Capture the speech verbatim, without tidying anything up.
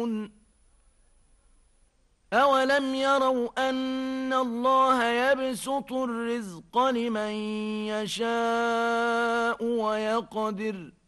أولم يروا أن الله يبسط الرزق لمن يشاء ويقدر